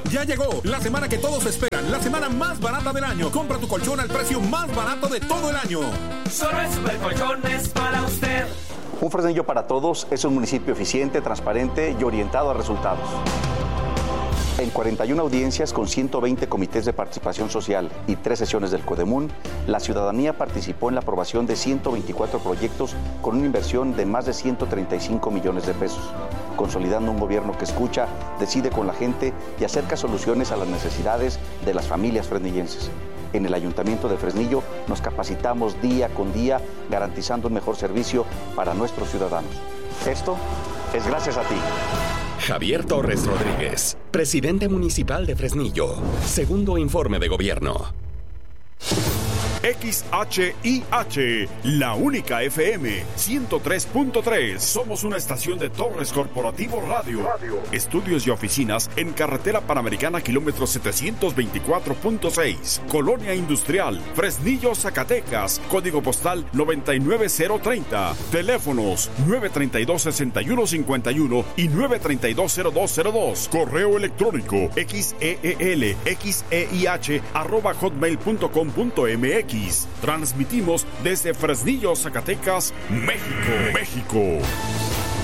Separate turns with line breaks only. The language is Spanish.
Ya llegó la semana que todos esperan, la semana más barata del año. Compra tu colchón al precio más barato de todo el año.
Solo en Supercolchones para usted.
Un Fresnillo para Todos es un municipio eficiente, transparente y orientado a resultados. En 41 audiencias con 120 comités de participación social y 3 sesiones del CODEMUN, la ciudadanía participó en la aprobación de 124 proyectos con una inversión de más de 135 millones de pesos, consolidando un gobierno que escucha, decide con la gente y acerca soluciones a las necesidades de las familias fresnillenses. En el Ayuntamiento de Fresnillo nos capacitamos día con día, garantizando un mejor servicio para nuestros ciudadanos. Esto es gracias a ti.
Javier Torres Rodríguez, presidente municipal de Fresnillo. Segundo informe de gobierno.
XHIH, la única FM 103.3. Somos una estación de Torres Corporativo Radio. Estudios y oficinas en Carretera Panamericana, kilómetro 724.6. Colonia Industrial, Fresnillo, Zacatecas. Código postal 99030. Teléfonos 932-6151 y 932-0202. Correo electrónico xeelxeih@hotmail.com.mx. Transmitimos desde Fresnillo, Zacatecas, México.